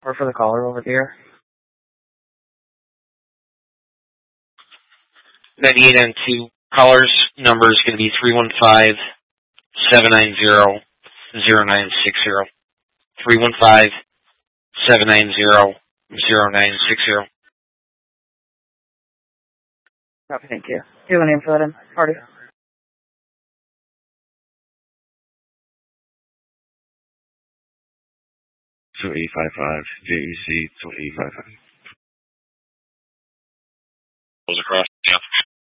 Or for the caller over here. 98N2 caller's number is going to be 315-790-0960. 315-790-0960. Copy, thank you. Do you have a name for that party? So 855 JEC 2855. Goes across. Yeah.